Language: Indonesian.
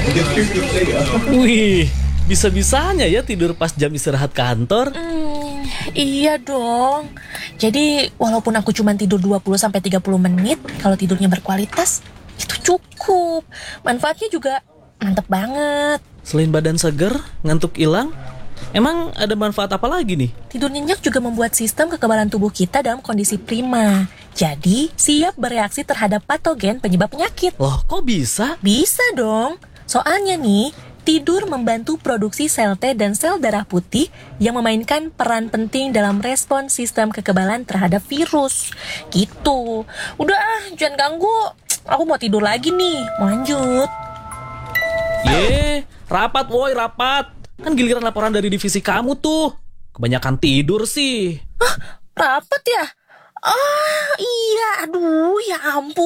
Wih, bisa-bisanya ya tidur pas jam istirahat kantor. Iya dong. Jadi walaupun aku cuma tidur 20-30 menit, kalau tidurnya berkualitas, itu cukup. Manfaatnya juga mantep banget. Selain badan seger, ngantuk hilang, emang ada manfaat apa lagi nih? Tidur nyenyak juga membuat sistem kekebalan tubuh kita dalam kondisi prima. Jadi, siap bereaksi terhadap patogen penyebab penyakit. Loh, kok bisa? Bisa dong. Soalnya nih, tidur membantu produksi sel T dan sel darah putih yang memainkan peran penting dalam respon sistem kekebalan terhadap virus. Gitu. Udah, jangan ganggu. Aku mau tidur lagi nih. Mau lanjut. Rapat woi, rapat. Kan giliran laporan dari divisi kamu tuh. Kebanyakan tidur sih. Rapat ya? Ah, iya. Aduh, ya ampun.